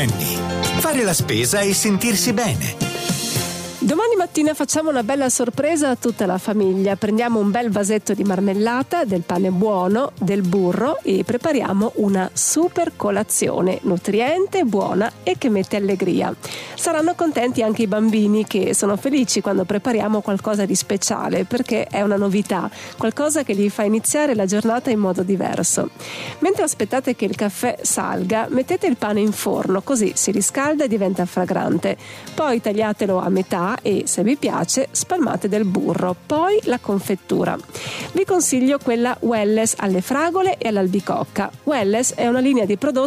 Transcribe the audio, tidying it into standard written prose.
Annie. Fare la spesa e sentirsi bene. Domani mattina facciamo una bella sorpresa a tutta la famiglia. Prendiamo un bel vasetto di marmellata, del pane buono, del burro e prepariamo una super colazione nutriente, buona e che mette allegria. Saranno contenti anche i bambini, che sono felici quando prepariamo qualcosa di speciale, perché è una novità, qualcosa che gli fa iniziare la giornata in modo diverso. Mentre aspettate che il caffè salga, mettete il pane in forno, così si riscalda e diventa fragrante. Poi tagliatelo a metà e, se vi piace, spalmate del burro, poi la confettura. Vi consiglio quella Welles alle fragole e all'albicocca. Welles è una linea di prodotti